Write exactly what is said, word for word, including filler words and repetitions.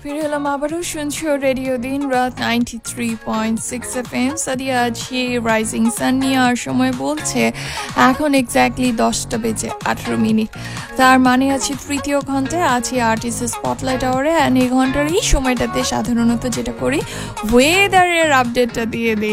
ফিরে এলাম আবারও শুনছো রেডিও দিন রাত ninety three point six F M Sadia আছি রাইজিং সান নিয়ে। আর সময় বলছে এখন এক্স্যাক্টলি দশটা বেজে আঠেরো মিনিট। তার মানে আছি তৃতীয় ঘন্টায়, আছি আর্টিস্ট স্পটলাইট আওয়ারে। অ্যান্ড এই ঘন্টার এই সময়টাতে সাধারণত যেটা করি ওয়েদারের আপডেটটা দিয়ে দিই।